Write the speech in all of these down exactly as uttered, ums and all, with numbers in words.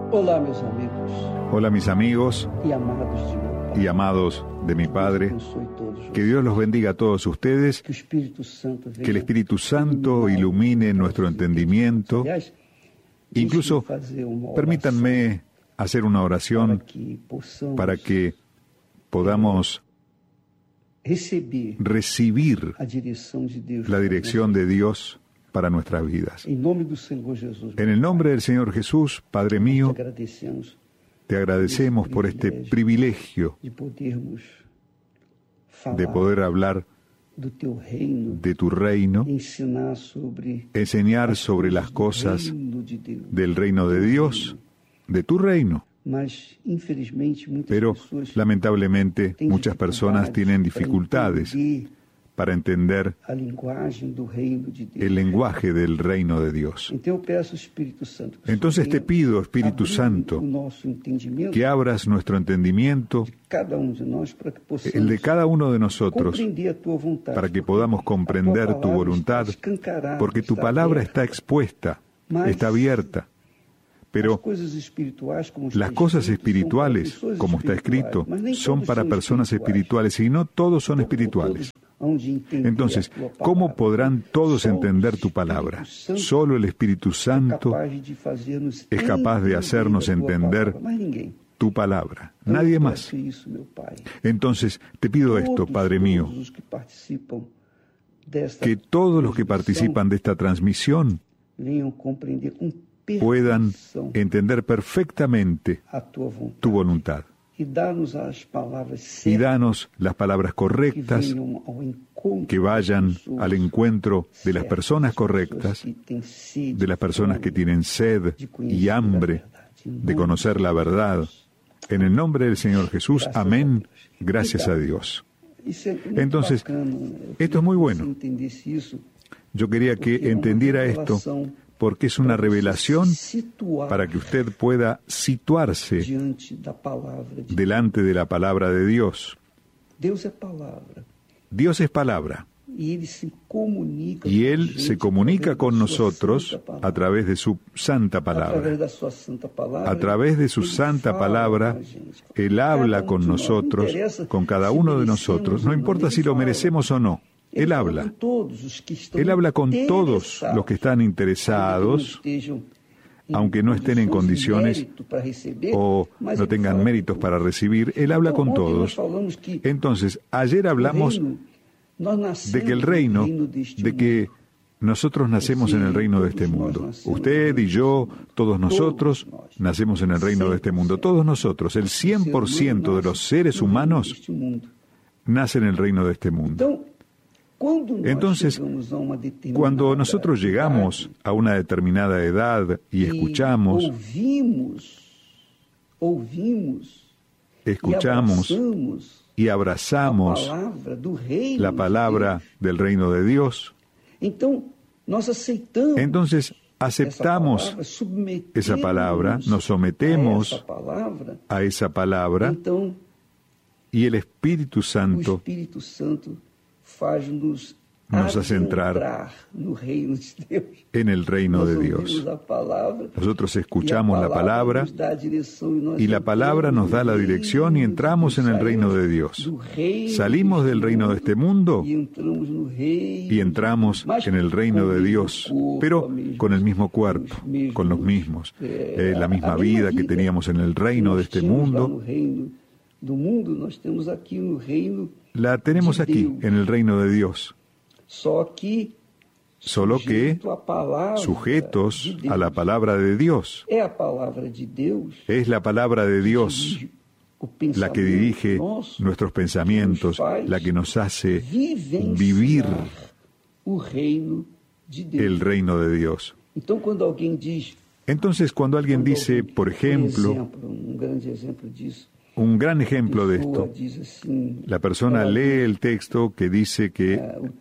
Olá, meus amigos. Hola mis amigos E amados de meu Pai. y amados de mi Padre. Abençoe todos Que Dios los bendiga a todos ustedes, Que o Espírito Santo que el Espíritu Santo iluminar ilumine nossos nuestro entendimiento. Aliás, Incluso deixe-me fazer uma oração permítanme hacer una para oración que possamos para que podamos receber recibir a direção de Deus. la dirección de Dios para nuestras vidas. Em nome do Senhor Jesus. En el nombre del Señor Jesús, Padre te mío, agradecemos te agradecemos por este privilegio de podermos falar de poder hablar do teu reino, de tu reino, ensinar sobre enseñar as sobre las do cosas reino de Deus. del reino de Dios, de tu reino. Mas, infelizmente, muitas Pero pessoas lamentablemente têm muchas personas tienen dificultades para entender para entender a linguagem do reino de Deus. el lenguaje del reino de Dios. Então eu peço ao Espírito Santo que Entonces te venha pido, Espíritu abrir Santo, o nosso entendimento, que abras nuestro entendimiento, cada um de nós, para que possamos el de cada uno de nosotros, compreender a tua vontade, para que porque podamos a comprender tua tu palavra voluntad, está escancarada, porque tu está palabra aberta. está expuesta, Mas está abierta. As Pero coisas espirituais, como está las cosas escrito, espirituales, são para pessoas como está espirituais, escrito, mas nem son todos para são personas espirituales y no todos son espirituales. Onde entender Entonces, a tua ¿cómo palavra. podrán todos Só o entender tu Espírito palabra? Santo Solo el Espíritu é Santo capaz de fazer-nos es capaz de entender hacernos a tua entender palavra, mas ninguém. tu palabra, Então, nadie eu más. peço isso, meu Pai. Entonces, te pido esto, Todos, Padre mío, todos os que participam desta que todos los que transmissão participan de esta transmisión venham compreender com puedan perfeição entender perfectamente a tua vontade. tu voluntad. E dá-nos as palavras Y certas danos las palabras que correctas, venham ao encontro que vayan das pessoas al encuentro de las certas, personas das pessoas correctas, que têm sede, de las personas que fome, tienen sed de y conhecer a hambre verdade. Em de nome conocer la verdad. En el nombre del Señor Jesús, amén. Gracias a Dios. Isso é muito Entonces, bacana. Eu esto es muy queria que bueno. você entendesse isso, Yo quería porque que é uma entendiera esto, revelação porque es una para você revelación se situar para que usted pueda situarse diante da palavra de delante de la palabra de Dios. Deus. É palavra. Dios es palabra. E ele se comunica Y com a Él gente se comunica através con da sua nosotros santa palavra. a través de su santa Através palabra. da sua santa palavra, A través de su ele santa fala palabra, com a gente. Él Cada habla um con de nós, nosotros, não interessa con cada se uno de merecemos nosotros. ou No importa ele si lo fala. merecemos o no. Ele Él fala habla. com todos os que estão Él habla con todos interessados, los que están interesados, aunque no estén en condiciones o no tengan méritos para recibir. Él habla con todos. Entonces, ayer hablamos de que el reino, de que nosotros nacemos en el reino de este mundo. Usted y yo, todos nosotros, nacemos en el reino de este mundo. Todos nosotros, el cien por ciento de los seres humanos, nacen en el reino de este mundo. Entonces, cuando nosotros llegamos a una determinada edad y escuchamos, escuchamos y abrazamos la palabra del reino de Dios, entonces aceptamos esa palabra, nos sometemos a esa palabra y el Espíritu Santo nos hace entrar en el reino de Dios. Nosotros escuchamos la palabra y la palabra nos da la dirección y entramos en el reino de Dios. Salimos del reino de este mundo y entramos en el reino de Dios, pero con el mismo cuerpo, con los mismos, eh, la misma vida que teníamos en el reino de este mundo. La tenemos aquí, en el reino de Dios. Solo que sujetos a la palabra de Dios. Es la palabra de Dios la que dirige nuestros pensamientos, la que nos hace vivir el reino de Dios. Entonces, cuando alguien dice, por ejemplo, un gran ejemplo de esto, la persona lee el texto que dice que,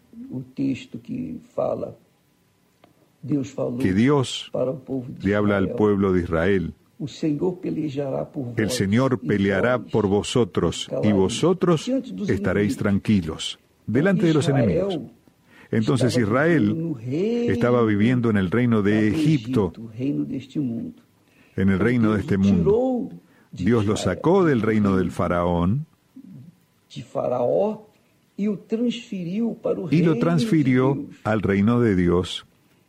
que Dios le habla al pueblo de Israel. El Señor peleará por vosotros y vosotros estaréis tranquilos delante de los enemigos. Entonces Israel estaba viviendo en el reino de Egipto en el reino de este mundo. Dios lo sacó del reino del faraón y lo transfirió al reino de Dios.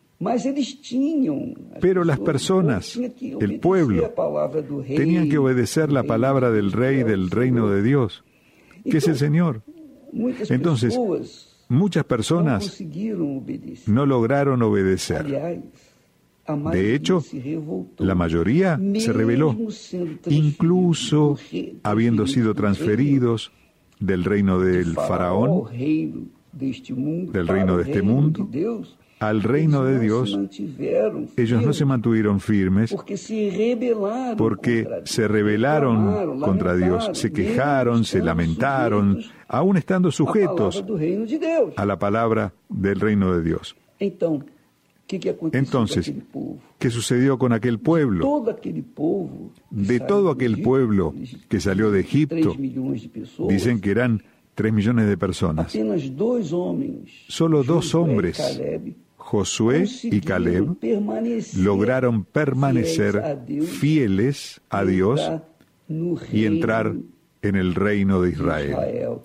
Pero las personas, el pueblo, tenían que obedecer la palabra del rey del reino de Dios, que es el Señor. Entonces, muchas personas no lograron obedecer. De hecho, la mayoría se rebeló, incluso habiendo sido transferidos del reino del faraón, del reino de este mundo, al reino de Dios. Ellos no se mantuvieron firmes porque se rebelaron contra Dios, se quejaron, se lamentaron, aún estando sujetos a la palabra del reino de Dios. Entonces, ¿qué sucedió con aquel pueblo? De todo aquel pueblo que salió de Egipto, dicen que eran tres millones de personas. Solo dos hombres, Josué y Caleb, lograron permanecer fieles a Dios y entrar en el reino de Israel.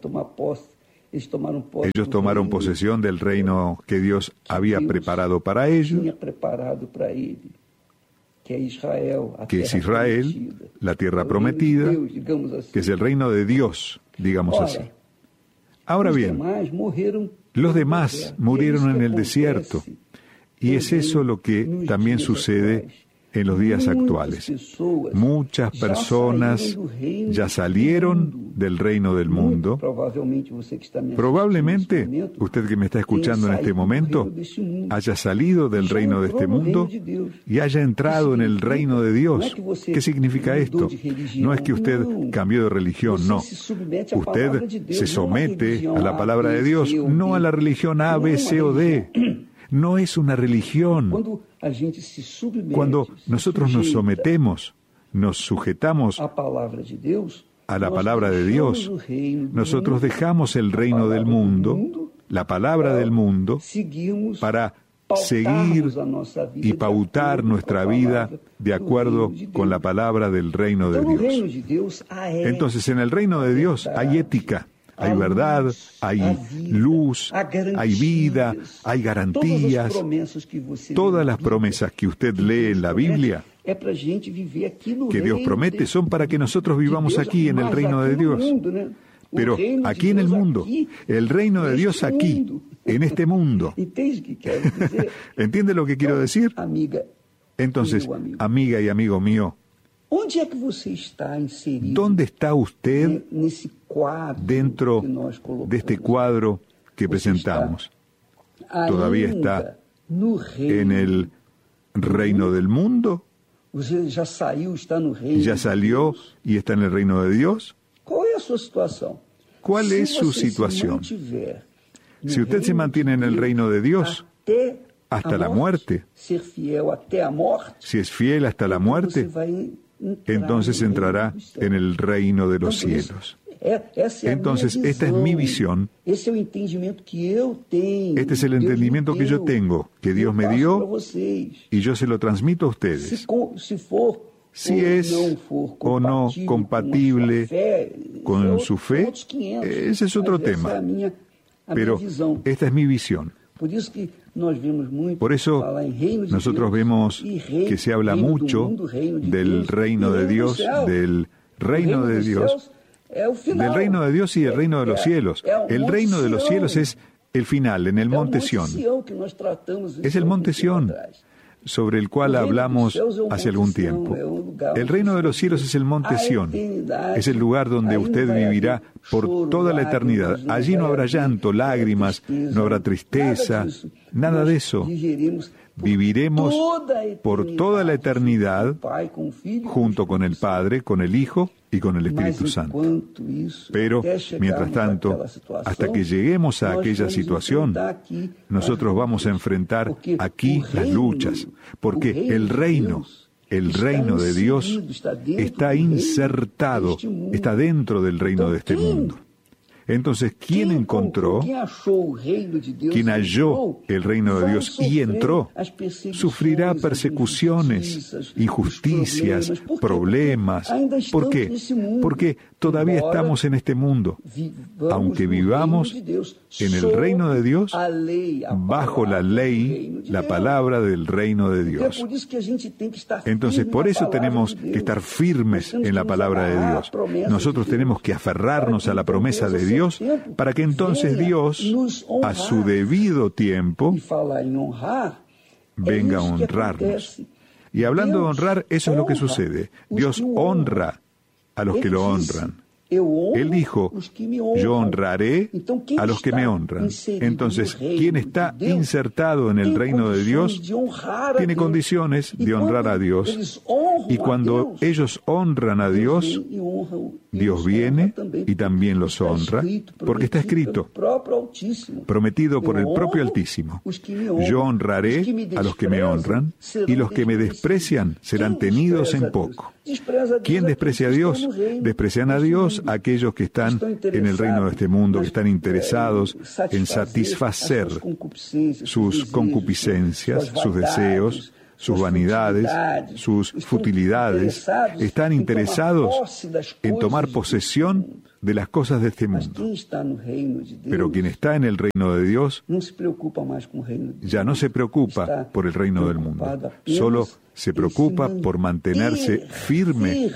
Ellos tomaron posesión del reino que Dios había preparado para ellos, que es Israel, la tierra prometida, que es el reino de Dios, digamos así. Ahora bien, los demás murieron en el desierto, y es eso lo que también sucede en los días actuales. Muchas personas ya salieron del reino del mundo. Probablemente usted que me está escuchando en este momento haya salido del reino de este mundo y haya entrado en el reino de Dios. ¿Qué significa esto? No es que usted cambió de religión, no. Usted se somete a la palabra de Dios, no a la religión A, B, C o D. No es una religión. Cuando nosotros nos sometemos, nos sujetamos a la palabra de Dios, nosotros dejamos el reino del mundo, la palabra del mundo, para seguir y pautar nuestra vida de acuerdo con la palabra del reino de Dios. Entonces, en el reino de Dios hay ética, hay verdad, hay luz, hay vida, hay garantías. Todas las promesas que usted lee en la Biblia, que Dios promete, son para que nosotros vivamos aquí en el reino de Dios. Pero aquí en el mundo, el reino de Dios aquí, en este mundo. ¿Entiende lo que quiero decir? Entonces, amiga y amigo mío, ¿dónde está usted dentro de este cuadro que presentamos? ¿Todavía está en el reino del mundo? ¿Ya salió y está en el reino de Dios? ¿Cuál es su situación? Si usted se mantiene en el reino de Dios hasta la muerte, si es fiel hasta la muerte, entonces entrará en el reino de los cielos. Entonces, esta es mi visión. Este es el entendimiento que yo tengo, que Dios me dio, y yo se lo transmito a ustedes. Si es o no compatible con su fe, ese es otro tema. Pero esta es mi visión. Por eso nosotros vemos que se habla mucho del reino de Dios, del reino de Dios, del reino de Dios y el reino de los cielos. El reino de los cielos es el final, en el monte Sión. Es el monte Sión, sobre el cual hablamos hace algún tiempo. El reino de los cielos es el monte Sión. Es el lugar donde usted vivirá por toda la eternidad. Allí no habrá llanto, lágrimas, no habrá tristeza, nada de eso. Viviremos por toda la eternidad junto con el Padre, con el Hijo y con el Espíritu Santo. Pero, mientras tanto, hasta que lleguemos a aquella situación, nosotros vamos a enfrentar aquí las luchas, porque el reino, el reino de Dios está insertado, está dentro del reino de este mundo. Entonces, ¿quién encontró, quien halló el reino de Dios y entró, sufrirá persecuciones, injusticias, problemas? ¿Por qué? Porque todavía estamos en este mundo. Aunque vivamos en el reino de Dios, bajo la ley, la palabra del reino de Dios. Entonces, por eso tenemos que estar firmes en la palabra de Dios. Nosotros tenemos que aferrarnos a la promesa de Dios para que entonces Dios, a su debido tiempo, venga a honrarnos. Y hablando de honrar, eso es lo que sucede. Dios honra a los que lo honran. Él dijo, yo honraré a los que me honran. Entonces, quien está insertado en el reino de Dios tiene condiciones de honrar a Dios. Y cuando ellos honran a Dios, Dios viene y también los honra, porque está escrito, prometido por el propio Altísimo, yo honraré a los que me honran, y los que me desprecian serán tenidos en poco. ¿Quién desprecia a Dios? Desprecian a Dios aquellos que están en el reino de este mundo, que están interesados en satisfacer sus concupiscencias, sus deseos, sus vanidades, sus futilidades, están interesados en tomar posesión de las cosas de este mundo. Pero quien está en el reino de Dios ya no se preocupa por el reino del mundo, solo se preocupa por mantenerse firme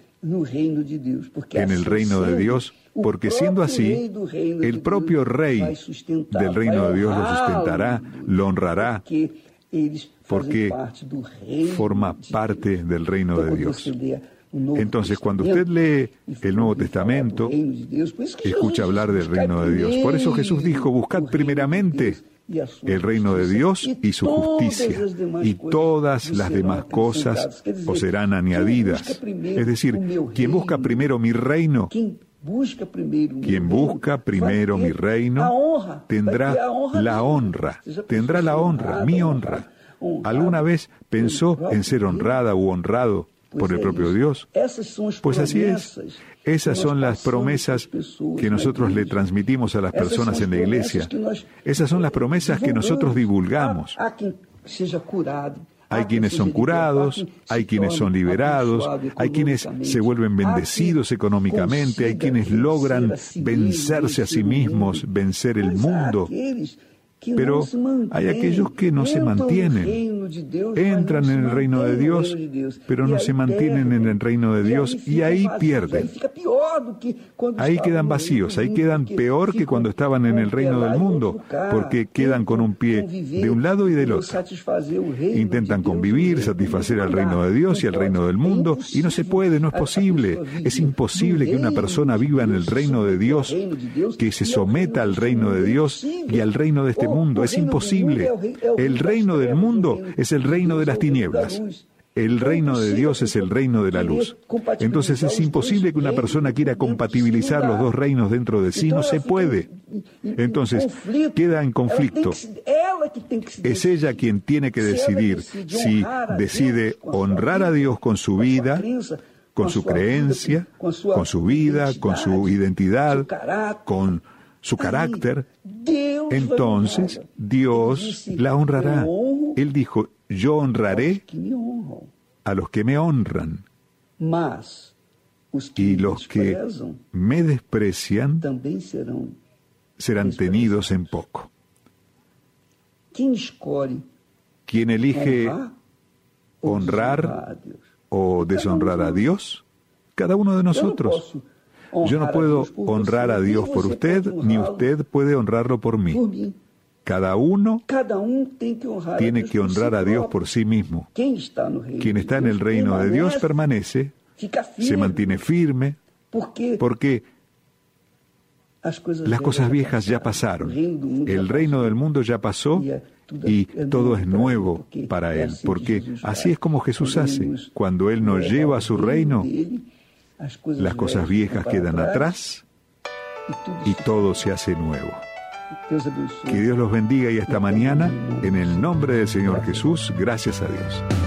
en el reino de Dios, porque siendo así, el propio Rey del reino de Dios lo sustentará, lo honrará, porque forma parte del reino de Dios. Entonces, cuando usted lee el Nuevo Testamento, escucha hablar del reino de Dios. Por eso Jesús dijo, buscad primeramente el reino de Dios y su justicia, y todas las demás cosas os serán añadidas. Es decir, quien busca primero mi reino, quien busca primero mi reino, tendrá la honra, tendrá la honra, mi honra. ¿Alguna vez pensó en ser honrada u honrado por el propio Dios? Pues así es. Esas son las promesas que nosotros le transmitimos a las personas en la iglesia. Esas son las promesas que nosotros divulgamos. Hay quienes son curados, hay quienes son liberados, hay quienes se vuelven bendecidos económicamente, hay quienes logran vencerse a sí mismos, vencer el mundo. Pero hay aquellos que no se mantienen, entran en el reino de Dios, pero no se mantienen en el reino de Dios y ahí pierden. Ahí quedan vacíos, ahí quedan peor que cuando estaban en el reino del mundo, porque quedan con un pie de un lado y del otro. Intentan convivir, satisfacer al reino de Dios y al reino del mundo, y no se puede, no es posible. Es imposible que una persona viva en el reino de Dios, que se someta al reino de Dios y al reino de este mundo. Es imposible. El reino del mundo es el reino de las tinieblas. El reino de Dios es el reino de la luz. Entonces es imposible que una persona quiera compatibilizar los dos reinos dentro de sí. No se puede. Entonces queda en conflicto. Es ella quien tiene que decidir si decide honrar a Dios con su vida, con su creencia, con su vida, con su identidad, con su carácter. Entonces Dios la honrará. Él dijo, yo honraré a los que me honran, y los que me desprecian serán tenidos en poco. ¿Quién elige honrar o deshonrar a Dios? Cada uno de nosotros. Yo no puedo honrar a Dios por usted, ni usted puede honrarlo por mí. Cada uno tiene que honrar a Dios por sí mismo. Quien está en el reino de Dios permanece, se mantiene firme, porque las cosas viejas ya pasaron. El reino del mundo ya pasó y todo es nuevo para Él, porque así es como Jesús hace. Cuando Él nos lleva a su reino, las cosas viejas quedan atrás y todo se hace nuevo. Que Dios los bendiga y hasta mañana, en el nombre del Señor Jesús, gracias a Dios.